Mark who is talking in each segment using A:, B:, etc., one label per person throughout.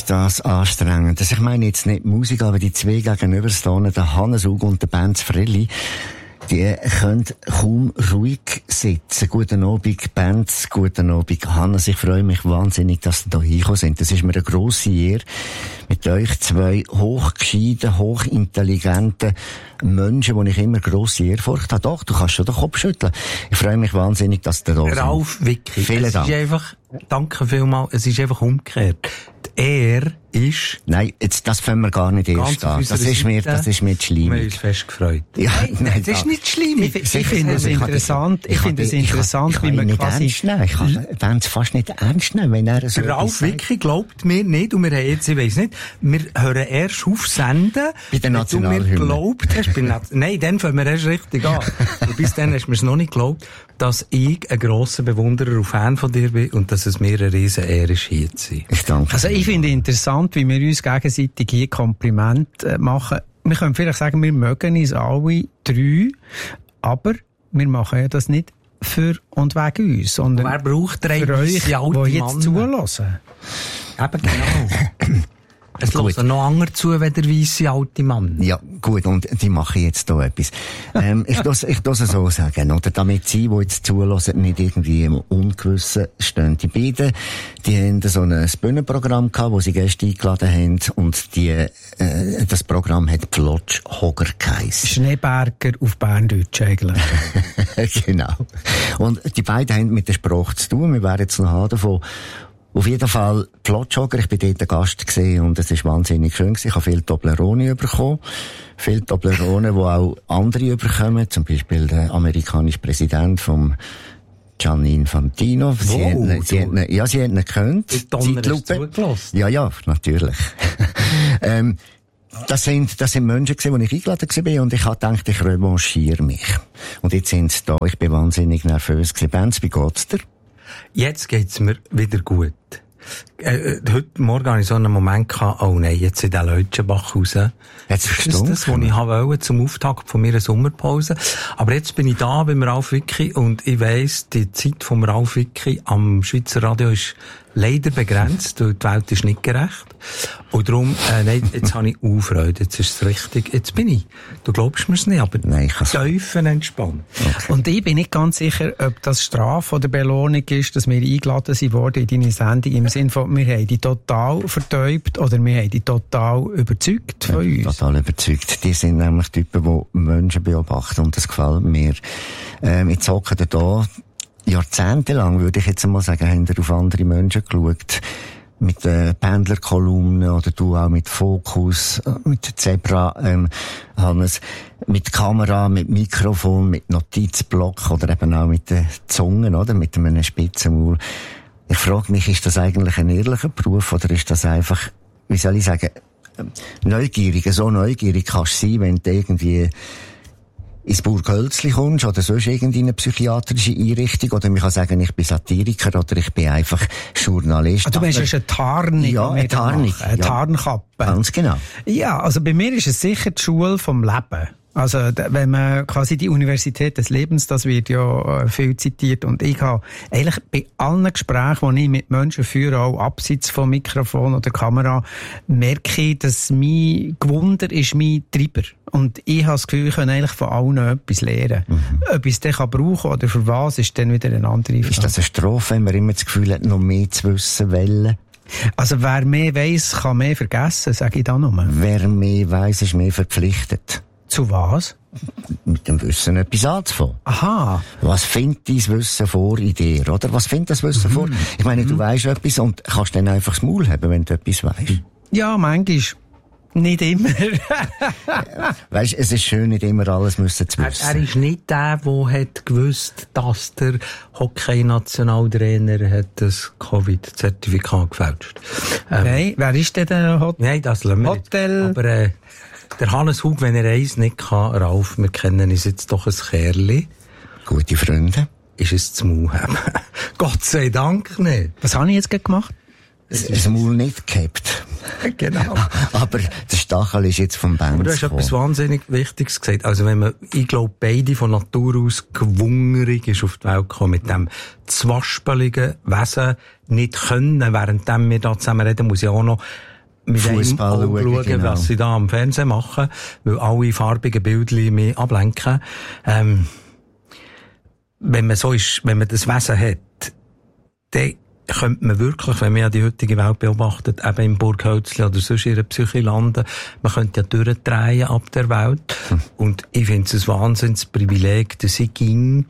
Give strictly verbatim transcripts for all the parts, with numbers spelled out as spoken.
A: ist das anstrengend. Also ich meine jetzt nicht Musik, aber die zwei gegenüberstehenden, der Hannes Ug und der Benz Frelli, die können kaum ruhig sitzen. Guten Abend, Benz, guten Abend, Hannes. Ich freue mich wahnsinnig, dass Sie da hingekommen sind. Das ist mir eine grosse Ehre, mit euch zwei hochgescheiten, hochintelligenten Menschen, wo ich immer grosse Ehrfurcht habe. Doch, du kannst schon den Kopf schütteln. Ich freue mich wahnsinnig, dass du da bist.
B: Ralf Wicki,
A: vielen
B: es
A: Dank.
B: Ist einfach, danke vielmals, es ist einfach umgekehrt. Die Ehre ist...
A: Nein, jetzt, das fangen wir gar nicht erst an. Das ist mir, das ist mir zu schlimm.
B: Wir haben uns fest gefreut.
A: Ja,
B: nein, nein, das ist nicht schlimm.
C: Ich, ich, ich finde es interessant, ich finde es interessant, wie man quasi...
A: Ich kann es fast nicht ernst nehmen, wenn er so...
B: Ralf Wicki glaubt mir nicht, und wir haben jetzt, ich weiss nicht, wir hören erst auf Senden,
A: bei der Nationalhymne.
B: Du mir geglaubt hast, bei Nat- nein, dann fangen wir erst richtig an. Und bis dann hast du mir es noch nicht geglaubt, dass ich ein grosser Bewunderer und Fan von dir bin und dass es mir eine riesen Ehre ist, hier zu sein.
A: Ich danke.
C: Also ich finde interessant, wie wir uns gegenseitig hier Komplimente machen. Wir können vielleicht sagen, wir mögen uns alle drei, aber wir machen ja das nicht für und wegen uns, sondern
B: wer braucht drei
C: für euch, die jetzt
B: Mann?
C: Zuhören.
B: Eben genau. Es hören noch andere zu, wie der weisse alte Mann.
A: Ja, gut, und die machen jetzt hier etwas. ähm, ich muss ich es so sagen, oder? Damit sie, die jetzt zulassen, nicht irgendwie im Ungewissen stehen. Die beiden, die haben so ein Bühnenprogramm gehabt, wo sie Gäste eingeladen haben, und die, äh, das Programm hat Plotschhoger geheissen.
C: Schneeberger auf Berndeutsch eigentlich.
A: Genau. Und die beiden haben mit der Sprache zu tun. Wir werden jetzt noch haben davon. Auf jeden Fall Plotschhoger, ich bin dort ein Gast gewesen und es ist wahnsinnig schön gewesen. Ich habe viel Toblerone bekommen. Viel Toblerone, die auch andere bekommen. Zum Beispiel der amerikanische Präsident vom Gianni Infantino.
B: Wow,
A: sie hätten, sie
B: so.
A: hätten, ja, sie hätten ihn gekannt.
B: Zeitlupe.
A: Ja, ja, natürlich. ähm, Das sind, das sind Menschen gewesen, die ich eingeladen war, und ich habe gedacht, ich revanchiere mich. Und jetzt sind sie da. Ich bin wahnsinnig nervös gewesen. Benz, wie geht's dir?
B: Jetzt geht's mir wieder gut. Äh, heute Morgen hatte ich so einen Moment gehabt, oh nein, jetzt sind der Leutschenbach raus.
A: Jetzt
B: ist das das, was ich wollte zum Auftakt von meiner Sommerpause. Aber jetzt bin ich da beim Ralf Wicki und ich weiss, die Zeit vom Ralf Wicki am Schweizer Radio ist leider begrenzt, weil die Welt ist nicht gerecht. Und darum, äh, nein, jetzt habe ich auch Freude, jetzt ist es richtig, jetzt bin ich. Du glaubst mir es nicht, aber
A: nein, ich
B: tiefenentspannt.
C: Okay. Und ich bin nicht ganz sicher, ob das Strafe oder Belohnung ist, dass wir eingeladen sind worden in deine Sendung, im Sinne von, wir haben die total vertäubt oder wir haben die total überzeugt von
A: ja,
C: uns.
A: Total überzeugt. Die sind nämlich Typen, die Menschen beobachten, und das gefällt mir. Ähm, jetzt hocken da da jahrzehntelang, würde ich jetzt mal sagen, haben wir auf andere Menschen geschaut. Mit den Pendlerkolumnen oder du auch mit Fokus, mit Zebra, ähm, Hannes, mit Kamera, mit Mikrofon, mit Notizblock oder eben auch mit den Zungen, oder? Mit einem spitzen Maul. Ich frage mich, ist das eigentlich ein ehrlicher Beruf oder ist das einfach, wie soll ich sagen, neugierig? So neugierig kannst du sein, wenn du irgendwie ins Burghölzli kommst oder sonst irgendeine psychiatrische Einrichtung, oder man kann sagen, ich bin Satiriker oder ich bin einfach Journalist.
C: Ah, du meinst, es ist eine Tarnung?
A: Ja, eine Tarnung.
C: Eine
A: ja.
C: Tarnkappe.
A: Ganz genau.
C: Ja, also bei mir ist es sicher die Schule vom Leben. Also, wenn man quasi die Universität des Lebens, das wird ja viel zitiert, und ich habe eigentlich bei allen Gesprächen, die ich mit Menschen führe, auch abseits vom Mikrofon oder Kamera, merke ich, dass mein Gewunder ist mein Treiber. Und ich habe das Gefühl, ich kann eigentlich von allen etwas lernen. Mhm. Ob ich es dann brauchen kann oder für was, ist dann wieder eine andere Frage.
A: Ist das eine Strophe, wenn man immer das Gefühl hat, noch mehr zu wissen wollen?
C: Also, wer mehr weiss, kann mehr vergessen, sage ich da nur.
A: Wer mehr weiss, ist mehr verpflichtet.
C: Zu was?
A: Mit dem Wissen etwas anzufangen.
C: Aha.
A: Was findet dein Wissen vor in dir, oder? Was findet das Wissen mhm. vor? Ich meine, du mhm. weisst etwas und kannst dann einfach das Maul haben, wenn du etwas weisst.
C: Ja, manchmal. Nicht immer.
A: Weißt, es ist schön, nicht immer alles müssen zu wissen.
B: Er, er ist nicht der, der hat gewusst, dass der Hockey-Nationaltrainer hat das Covid-Zertifikat gefälscht.
C: Ähm, Nein, wer ist denn der Hot-
B: Nein, das lassen wir
C: Hotel?
B: nicht. Aber äh, der Hannes Hug, wenn er eins nicht kann, Ralf, wir kennen uns jetzt doch ein Kerli.
A: Gute Freunde.
B: Ist es zum Maul haben. Gott sei Dank nicht.
C: Was habe ich jetzt gemacht?
A: Das Maul nicht gehabt.
B: Genau.
A: Aber der Stachel ist jetzt vom Benz.
B: Aber du hast etwas wahnsinnig Wichtiges gesagt. Also wenn man, ich glaube, beide von Natur aus gewungerig ist auf die Welt gekommen, mit dem zwaspeligen Wesen nicht können, während wir da zusammen reden, muss ich auch noch mit
A: Fußball
B: einem Auge schauen,
A: genau.
B: was sie da am Fernsehen machen, weil alle farbigen Bildchen mich ablenken. Ähm, wenn man so ist, wenn man das Wesen hat, dann könnte man wirklich, wenn man ja die heutige Welt beobachtet, eben im Burghölzli oder sonst in einer Psyche landen, man könnte ja durchdrehen ab der Welt. Hm. Und ich finde es ein Wahnsinnsprivileg, dass ich ging,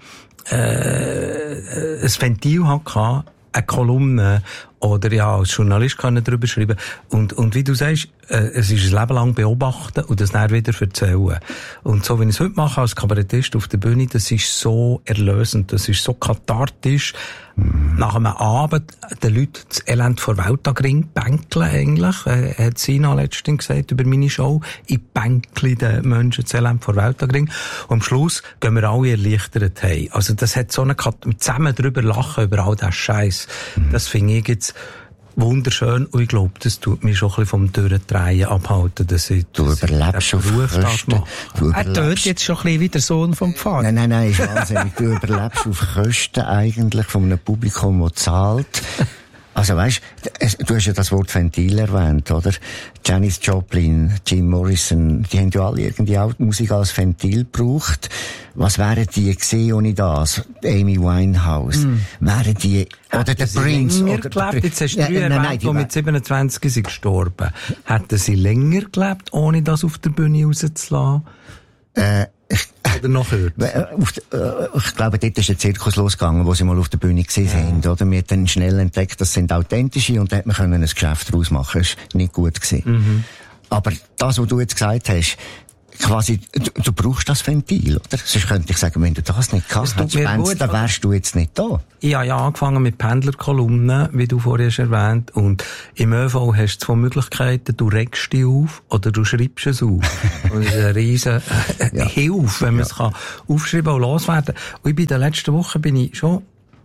B: äh, ein Ventil hatte, eine Kolumne, oder ja, als Journalist kann ich darüber schreiben. Und, und wie du sagst, äh, es ist ein Leben lang beobachten und das dann wieder erzählen. Und so, wie ich es heute mache als Kabarettist auf der Bühne, das ist so erlösend, das ist so kathartisch. Mm. Nach einem Abend den Leuten das Elend vor Weltagring bänkeln eigentlich, äh, hat Sina letztens gesagt über meine Show, ich bänkle den Menschen das Elend vor Weltagring. Und am Schluss gehen wir alle erleichtert heim. Also das hat so eine Kat- zusammen drüber lachen über all den Scheiß. Mm. Das finde ich jetzt wunderschön, und ich glaube, das tut mich schon ein bisschen vom Durchdrehen abhalten, dass ich
A: du
B: dass
A: überlebst
B: ich
A: auf Kosten.
C: Du er tut jetzt schon ein bisschen wie der Sohn vom Pfarrer.
A: Nein, nein, nein, ist wahnsinnig. Du überlebst auf Kosten eigentlich von einem Publikum, das zahlt. Also weißt, du hast ja das Wort Ventil erwähnt, oder? Janis Joplin, Jim Morrison, die haben ja alle irgendwie auch die Musik als Ventil gebraucht. Was wären die gewesen ohne das? Amy Winehouse. Mm. Wären die, oder der Prince.
B: Länger
A: oder
B: gelebt? Jetzt hast du
A: ja,
B: drei
A: nein,
B: erwähnt, die mit siebenundzwanzig sind gestorben. Hätten sie länger gelebt, ohne das auf der Bühne rauszulassen?
A: Äh, ich,
B: oder noch kürzer?
A: Äh, ich glaube, dort ist der Zirkus losgegangen, wo sie mal auf der Bühne gesehen ja. sind, oder? Wir haben dann schnell entdeckt, das sind authentische, und da hat man können ein Geschäft daraus machen. Das war nicht gut gewesen. Mhm. Aber das, was du jetzt gesagt hast, quasi, du, du brauchst das Ventil, oder? Sonst könnte ich sagen, wenn du das nicht gehabt hättest, Benz, dann wärst du jetzt nicht da.
B: Ich habe ja angefangen mit Pendlerkolumnen, wie du vorhin hast erwähnt, und im ÖV hast du zwei Möglichkeiten, du regst dich auf oder du schreibst es auf. Und das ist eine riesen äh, ja. Hilfe, wenn man ja. es kann aufschreiben und loswerden. Und ich bin in den letzten Wochen bin ich schon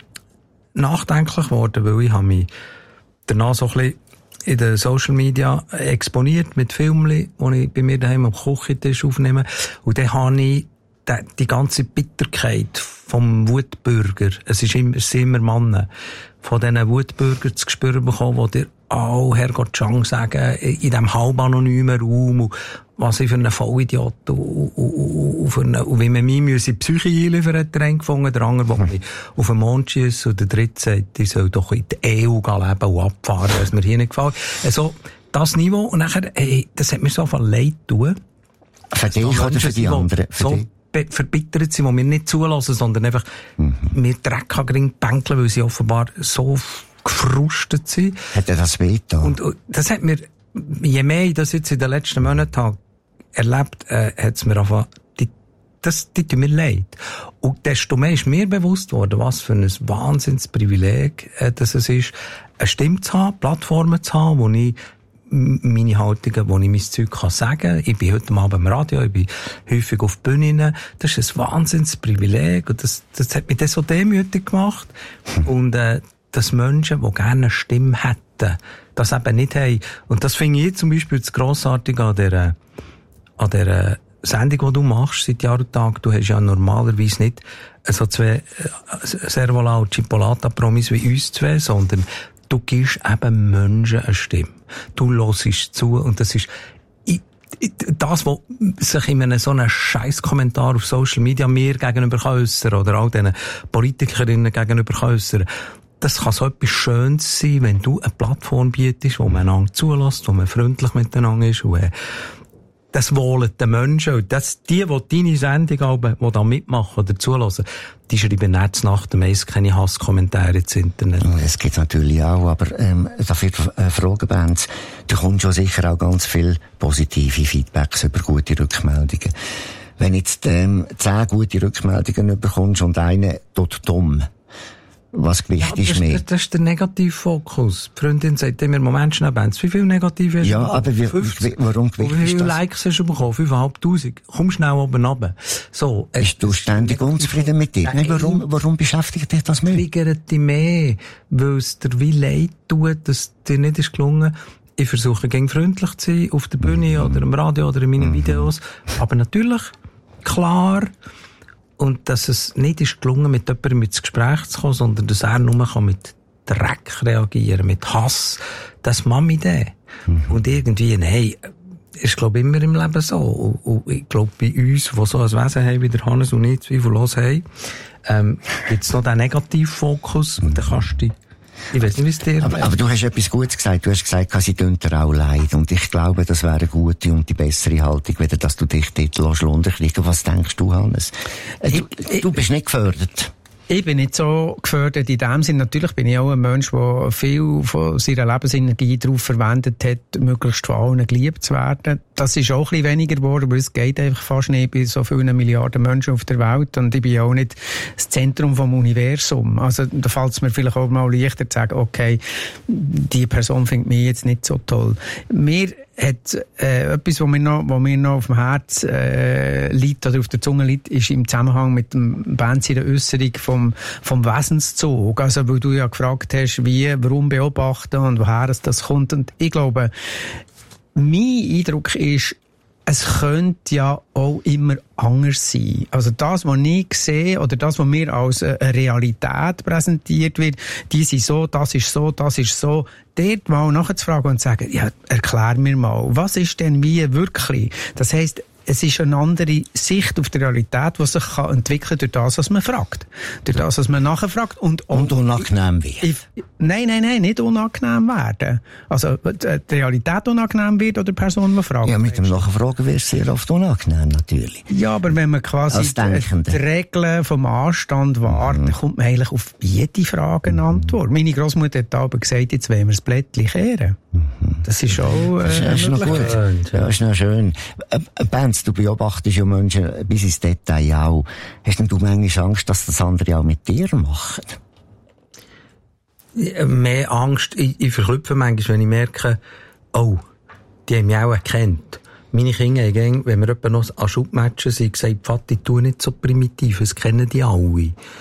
B: nachdenklich geworden, weil ich habe mich danach so ein bisschen in den Social Media exponiert mit Filmen, die ich bei mir daheim am Küchentisch aufnehme. Und dann habe ich die, die ganze Bitterkeit vom Wutbürger, es ist immer, es sind immer Männer, von diesen Wutbürgern zu spüren bekommen, die dir, oh, Herrgott Chang sagen, in diesem halb anonymen Raum, und was ich für einen Vollidiot, und, und, und, und, und wie man mich in Psyche einliefern hat, der einen gefunden, der andere, der mich auf den Mond schiesst, und der dritte sagt, ich soll doch in die E U leben und abfahren, was mir hier nicht gefällt. Also, das Niveau, und nachher, ey, das hat mir so viel leid tun.
A: Für dich oder für die anderen? Für
B: so
A: dich?
B: Verbittert sind, die mir nicht zulassen, sondern einfach mhm. mir Dreck an bänkeln, weil sie offenbar so gefrustet sind.
A: Hat er das wehgetan?
B: Und, und das hat mir, je mehr ich das jetzt in den letzten Monaten habe erlebt, äh, hat es mir einfach, die, das, die tut mir leid. Und desto mehr ist mir bewusst worden, was für ein Wahnsinnsprivileg äh, das es ist, eine Stimme zu haben, Plattformen zu haben, wo ich meine Haltungen, wo ich mein Zeug kann sagen. Ich bin heute Abend im Radio, ich bin häufig auf Bühnen. Das ist ein Wahnsinnsprivileg, und das, das hat mich dann so demütig gemacht. Und, äh, dass Menschen, die gerne eine Stimme hätten, das eben nicht haben. Und das finde ich zum Beispiel das Grossartige an der, an der Sendung, die du machst, seit Jahr und Tag. Du hast ja normalerweise nicht so zwei Servola und Chipolata-Promis wie uns zwei, sondern du gibst eben Menschen eine Stimme. Du hörst zu, und das ist das, was sich in einem so einem Scheiß-Kommentar auf Social Media mir gegenüber äußern oder all diesen Politikerinnen gegenüber äußern. Das kann so etwas Schönes sein, wenn du eine Plattform bietest, wo man einander zulässt, wo man freundlich miteinander ist, und äh, das wollen die Menschen, und das, die, die deine Sendung haben, die da mitmachen oder zulassen, die schreiben nicht nach dem meist keine Hasskommentare ins Internet.
A: Das gibt's natürlich auch, aber ähm, dafür äh, fragen, Benz, du kommst schon sicher auch ganz viel positive Feedbacks über gute Rückmeldungen. Wenn jetzt ähm, zehn gute Rückmeldungen bekommst und eine tut dumm, was Gewicht ja, ist mehr?
B: Das, das ist der Negativfokus. Die Freundin sagt mir, Moment schnell, Benz, wie viel Negative hast du
A: Ja,
B: bekommen?
A: aber wie, wie, warum Gewicht ist das?
B: Wie viele Likes hast du bekommen? fünftausendfünfhundert. Komm schnell oben runter. So.
A: Bist du ständig unzufrieden mit dir? Nein, warum, warum beschäftigt dich das mehr?
B: Triggert dich mehr, weil es dir wie leid tut, dass dir nicht ist gelungen. Ich versuche, gegen freundlich zu sein, auf der Bühne, mm-hmm. oder im Radio, oder in meinen mm-hmm. Videos. Aber natürlich, klar, und dass es nicht ist gelungen, mit jemandem ins Gespräch zu kommen, sondern dass er nur mit Dreck reagieren kann, mit Hass. Das macht mich dann. Mhm. Und irgendwie, nein, ist, glaube ich, immer im Leben so. Und, und ich glaube, bei uns, die so ein Wesen haben, wie der Hannes und ich zweifellos haben, ähm, gibt's noch den Negativfokus, und dann kannst du, ich weiß nicht, wie es dir
A: aber, aber du hast etwas Gutes gesagt. Du hast gesagt, sie tun dir auch leid. Und ich glaube, das wäre eine gute und die bessere Haltung, weder dass du dich dort runterkriegst. Was denkst du, Hannes? Du, du bist nicht gefördert.
C: Ich bin nicht so gefördert in dem Sinn. Natürlich bin ich auch ein Mensch, der viel von seiner Lebensenergie darauf verwendet hat, möglichst von allen geliebt zu werden. Das ist auch ein bisschen weniger geworden, aber es geht einfach fast nicht bei so vielen Milliarden Menschen auf der Welt. Und ich bin ja auch nicht das Zentrum vom Universum. Also da fällt es mir vielleicht auch mal leichter zu sagen, okay, die Person findet mich jetzt nicht so toll. Mir hat äh, etwas, was mir noch, was mir noch auf dem Herz äh, liegt oder auf der Zunge liegt, ist im Zusammenhang mit dem Benz in der Äusserung vom, vom Wesenszug. Also, weil du ja gefragt hast, wie, warum beobachten und woher es das kommt. Und ich glaube, mein Eindruck ist, es könnte ja auch immer anders sein. Also das, was ich sehe, oder das, was mir als eine Realität präsentiert wird, die sind so, das ist so, das ist so, dort mal nachzufragen und zu sagen, ja, erklär mir mal, was ist denn wie wirklich? Das heisst, es ist eine andere Sicht auf die Realität, die sich kann entwickeln durch das, was man fragt. Durch das, was man nachfragt. Und,
A: und unangenehm wird.
C: Ich, nein, nein, nein, nicht unangenehm werden. Also, die Realität unangenehm wird oder die Person, die fragt.
A: Ja, mit dem Nachfragen wird es sehr oft unangenehm, natürlich.
C: Ja, aber wenn man quasi die, die Regeln vom Anstand wahrt, mhm. dann kommt man eigentlich auf jede Frage eine Antwort. Meine Großmutter hat aber gesagt, jetzt wollen wir das Blättchen kehren. Mhm. Das ist auch, äh,
A: das ist, das ist noch gut. Ja, das ist noch schön. Äh, Benz, du beobachtest ja Menschen bis ins Detail auch. Hast denn du manchmal Angst, dass das andere auch mit dir machen?
B: Mehr Angst. Ich, ich verklüpfe manchmal, wenn ich merke, oh, die haben mich auch erkannt. Meine Kinder haben, wenn wir etwa noch an Schubmatchen sind, gesagt, Vati, tu nicht so primitiv, das kennen die alle.